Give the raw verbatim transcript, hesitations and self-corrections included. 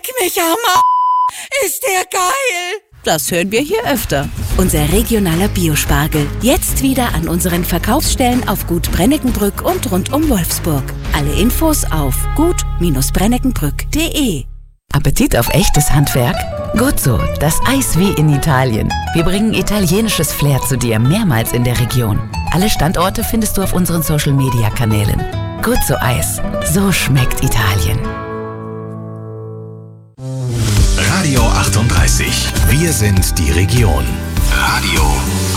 mich am A**. Ist der geil! Das hören wir hier öfter. Unser regionaler Biospargel. Jetzt wieder an unseren Verkaufsstellen auf Gut Brenneckenbrück und rund um Wolfsburg. Alle Infos auf gut Bindestrich brenneckenbrück punkt de. Appetit auf echtes Handwerk? Guzzo, das Eis wie in Italien. Wir bringen italienisches Flair zu dir, mehrmals in der Region. Alle Standorte findest du auf unseren Social-Media-Kanälen. Guzzo Eis, so schmeckt Italien. Radio achtunddreißig. Wir sind die Region. Radio